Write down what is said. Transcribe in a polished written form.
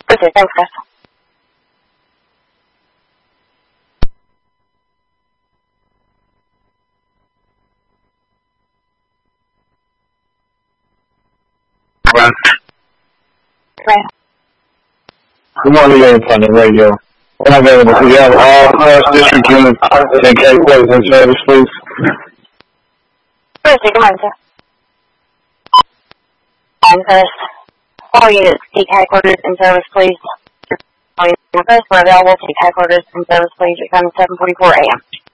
Okay, thanks, guys. Right. Right. Good morning, on the radio. When I'm available, do you have all first district units in K-Quarters in service, please? First, good morning, sir. And first, all units, take headquarters in service, please. All units first, we're available, take headquarters in service, please. You're coming 7:44 a.m.